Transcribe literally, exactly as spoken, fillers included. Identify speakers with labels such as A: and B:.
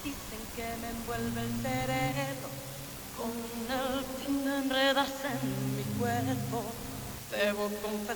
A: Dicen que me envuelve el cerebro, con el fin de enredarse en mi cuerpo. Debo confesar